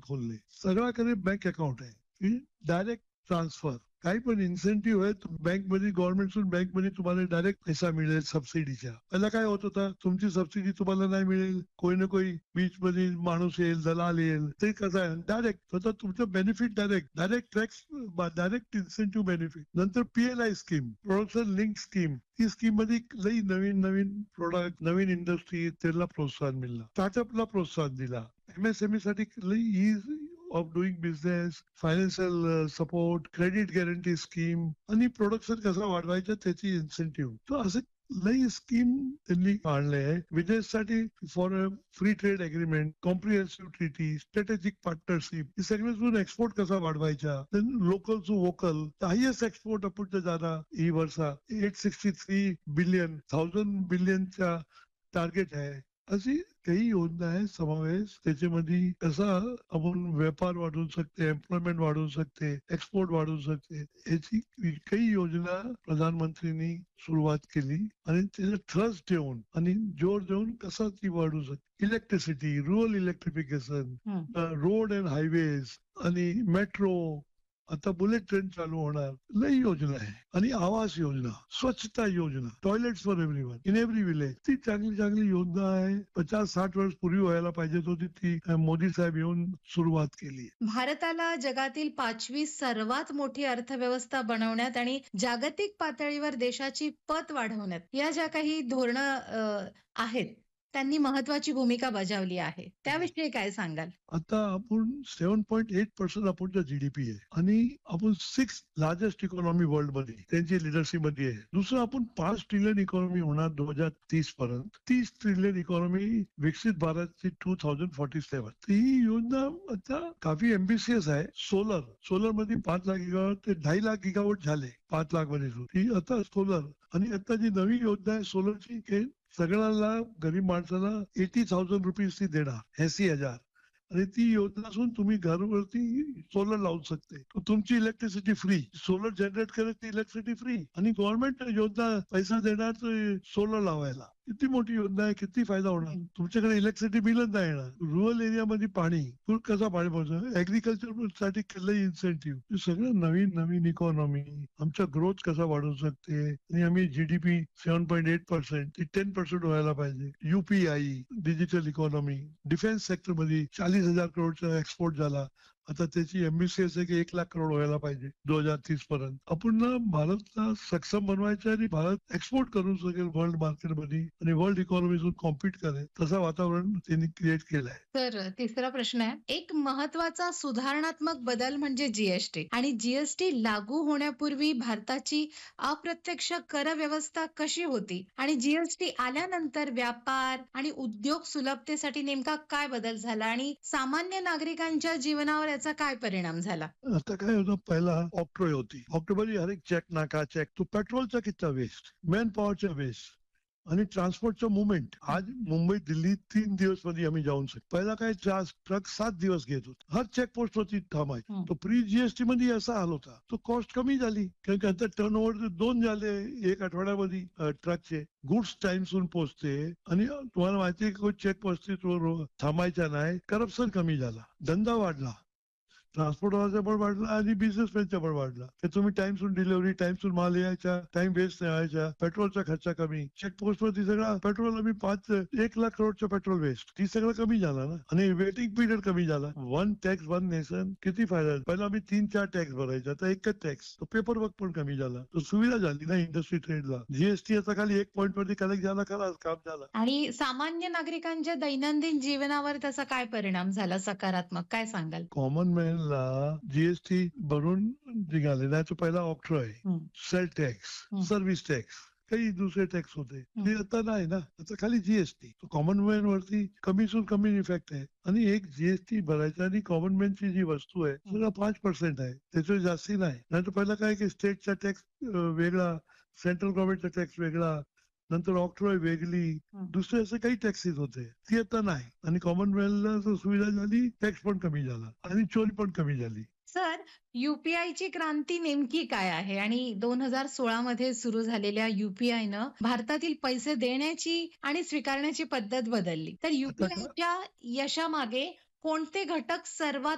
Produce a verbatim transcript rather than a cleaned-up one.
खोलले. सगळ्याकडे bank account आहे, direct transfer. काही पण इन्सेंटिव्ह आहे, बँकमध्ये गव्हर्नमेंटून बँकमध्ये तुम्हाला डायरेक्ट पैसा मिळेल सबसिडीच्या. पहिला काय होत होता, तुमची सबसिडी तुम्हाला नाही मिळेल, कोई ना कोई बीच मध्ये माणूस येईल, दलाल येईल. ते कसं आहे डायरेक्ट स्वतः तुमचं benefit direct direct tax direct incentive benefit. नंतर PLI scheme, production link scheme. ही स्कीम मध्ये लई नवीन नवीन प्रोडक्ट, नवीन इंडस्ट्री त्याला प्रोत्साहन मिळालं. स्टार्टअपला प्रोत्साहन दिला. एमएसएमई साठी लई of doing business, financial support, credit guarantee scheme आणि प्रोडक्शन कसं वाढवायचं त्याची इन्सेंटिव्ह. तर असे लई स्कीम त्यांनी आणले आहे. विदेशसाठी for a free trade agreement, comprehensive treaty, strategic partnership, हे सगळे मिळून एक्सपोर्ट कसा वाढवायचा. Local to vocal, highest export आपण जादा ही वर्षा eight sixty three billion thousand बिलियनचा target आहे. अशी काही योजना आहे समावेश. त्याच्यामध्ये कसा आपण व्यापार वाढवू शकते, एम्प्लॉयमेंट वाढवू शकते, एक्सपोर्ट वाढवू शकते, याची काही योजना प्रधानमंत्रींनी सुरुवात केली आणि त्याचा ट्रस्ट देऊन आणि जोर देऊन कसा ती वाढवू शकते. Electricity, rural electrification, road and highways आणि मेट्रो, आता बुलेट ट्रेन चालू होणार. लई योजना आहे. आणि आवास योजना, स्वच्छता योजना, toilets for everyone in every village. ती चांगली चांगली योजना आहे. पचास साठ वर्ष पूर्वी व्हायला पाहिजे होती, ती मोदी साहेब येऊन सुरुवात केली. भारताला जगातील पाचवी सर्वात मोठी अर्थव्यवस्था बनवण्यात आणि जागतिक पातळीवर देशाची पत वाढवण्यात या ज्या काही धोरणं आहेत त्यांनी महत्वाची भूमिका बजावली आहे. त्याविषयी काय सांगाल? आता आपण seven point eight percent आपणचा GDP आहे आणि आपण सिक्स लार्जेस्ट इकॉनॉमी वर्ल्ड मध्ये त्यांची लिडरशिप मध्ये आहे. दुसरं आपण पाच ट्रिलियन इकॉनॉमी होणार दोन हजार तीस पर्यंत. तीस ट्रिलियन इकॉनॉमी विकसित भारतची टू थाउजंड फोर्टी सेव्हन. ही योजना आता काफी एम्बिशियस आहे. सोलर सोलर मध्ये पाच लाख गिगावट ते ढाई लाख गिगावट झाले पाच लाख मध्ये. ही आता सोलर आणि आता जी नवी योजना आहे सोलरची, सगळ्यांना गरीब माणसाला एटी थाउजंड रुपीज ती देणार, ऐंशी हजार. आणि ती योजना असून तुम्ही घरवरती सोलर लावू शकते. तुमची इलेक्ट्रिसिटी फ्री, सोलर जनरेट करत इलेक्ट्रिसिटी फ्री. आणि गव्हर्नमेंट योजना पैसा देणार सोलर लावायला. किती मोठी योजना आहे, किती फायदा होणार. तुमच्याकडे इलेक्ट्रिसिटी बिलच नाही येणार. रुरल एरियामध्ये पाणी, कसा पाणी पोहोचणार, ऍग्रिकल्चर साठी केलं इन्सेंटिव्ह. सगळं नवीन नवीन इकॉनॉमी, आमचा ग्रोथ कसा वाढवू शकते. आणि आम्ही GDP seven point eight percent ते टेन पर्सेंट व्हायला पाहिजे. UPI, digital economy, defence sector मध्ये चाळीस हजार करोडचा एक्सपोर्ट झाला. आता त्याची एमबीसीएस आहे की एक लाख करोड व्हायला पाहिजे दोन हजार तीस पर्यंत. आपण ना भारतला सक्षम बनवायचं आणि भारत एक्सपोर्ट करू शकेल वर्ल्ड मार्केटमध्ये आणि वर्ल्ड इकॉनॉमीतून कॉम्पिट करेल, तसं वातावरण त्यांनी क्रिएट केलं आहे. तर तिसरा प्रश्न आहे, एक महत्वाचा सुधारणात्मक बदल म्हणजे जीएसटी. आणि जीएसटी लागू होण्यापूर्वी भारताची अप्रत्यक्ष कर व्यवस्था कशी होती आणि जीएसटी आल्यानंतर व्यापार आणि उद्योग सुलभतेसाठी नेमका काय बदल झाला आणि सामान्य नागरिकांच्या जीवनावर याचा काय परिणाम झाला? आता काय होतं, पहिला ऑक्ट्रोय होती. ऑक्टोबर हर एक चेक नाका चेक, तो पेट्रोलचा किती वेस्ट, मॅन पॉवरचा वेस्ट आणि ट्रान्सपोर्टचं मुवमेंट. आज मुंबई दिल्ली तीन दिवस मध्ये आम्ही जाऊन शकतो. पहिला काय ट्रक सात दिवस घेत होता. हर चेक पोस्ट होती थांबायची. तो प्री जीएसटी मध्ये असा हाल होता. तो कॉस्ट कमी झाली कारण आता टर्न ओव्हर दोन झाले एक आठवड्यामध्ये. ट्रकचे गुड्स टाइम्सून पोहोचते आणि तुम्हाला माहिती आहे की चेक पोस्ट थांबायचा नाही. करप्शन कमी झाला, धंदा वाढला, ट्रान्सपोर्ट वाल्याचा पण वाढला आणि बिझनेसमॅनचा पण वाढला. की तुम्ही टाइमसून डिलिव्हरी, टाइमसून माल यायचा, टाइम वेस्ट नाही व्हायचा, पेट्रोलचा खर्च कमी. चेकपोस्ट वरती सगळा पेट्रोल आम्ही पाच एक लाख करोडचं पेट्रोल वेस्ट, ती सगळं कमी झाला ना. आणि वेटिंग पिरियड कमी झाला. वन टॅक्स वन नेशन किती फायदा. पहिला आम्ही तीन चार टॅक्स भरायचा, आता एकच टॅक्स. पेपर वर्क पण कमी झाला, तो सुविधा झाली ना इंडस्ट्री ट्रेडला. जीएसटी आता खाली एक पॉईंट वरती कलेक्ट झाला, खरा काम झाला. आणि सामान्य नागरिकांच्या दैनंदिन जीवनावर त्याचा काय परिणाम झाला सकारात्मक, काय सांगाल? कॉमन मॅन ला जीएसटी भरून निघाले नाही तर पहिला octroi, sale tax, service tax, काही दुसरे टॅक्स होते. ते आता नाही ना, आता खाली जीएसटी. कॉमन मॅन वरती कमीसून कमी इफेक्ट आहे. आणि एक जीएसटी भरायचा आणि कॉमन मॅनची जी वस्तू आहे सगळं पाच पर्सेंट आहे, त्याच्यावर जास्ती नाही. नाही तर पहिला काय की स्टेटचा टॅक्स वेगळा, सेंट्रल गव्हर्नमेंटचा टॅक्स वेगळा, नंतर ऑक्ट्रॉय वेगळी, दुसरे असे काही टॅक्सेस होते. ती आता नाही. आणि कॉमनवेल्थला सुविधा झाली, टॅक्स पण कमी झाला आणि चोरी पण कमी झाली. सर, युपीआयची क्रांती नेमकी काय आहे आणि दोन हजार सोळा मध्ये सुरू झालेल्या युपीआयनं भारतातील पैसे देण्याची आणि स्वीकारण्याची पद्धत बदलली. तर युपीआयच्या यशामागे कोणते घटक सर्वात